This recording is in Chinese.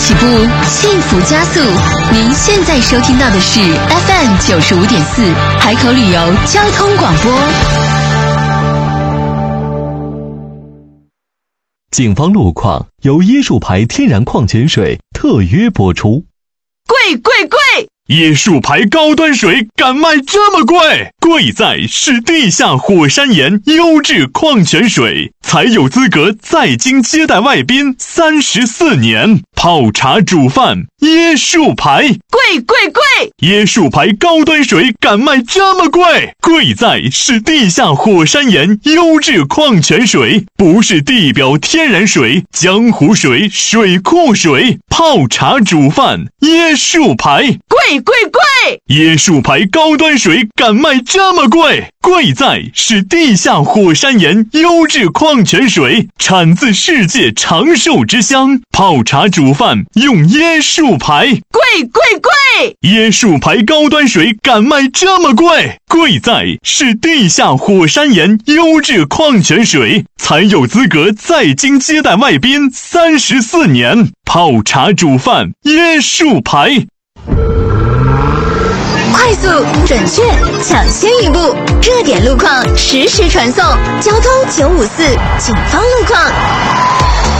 起步，幸福加速。您现在收听到的是 FM95.4海口旅游交通广播。 警方路况由椰树牌天然矿泉水特约播出。 贵贵贵！ 椰树牌高端水敢卖这么贵？贵在是地下火山岩优质矿泉水，才有资格在京接待外宾34年。泡茶煮饭，椰树牌， 贵贵贵！ 椰树牌高端水敢卖这么贵？贵在是地下火山岩优质矿泉水，不是地表天然水、江湖水、水库水。泡茶煮饭，椰树牌， 贵贵贵！ 椰树牌高端水敢卖这么贵？贵在是地下火山岩优质矿泉水，产自世界长寿之乡。泡茶煮饭用椰树牌， 贵贵贵！ 椰树牌高端水敢卖这么贵？贵在是地下火山岩优质矿泉水，才有资格在京接待外宾34年。泡茶煮饭，椰树牌。 快速、准确、抢先一步，热点路况实时传送。交通954，警方路况。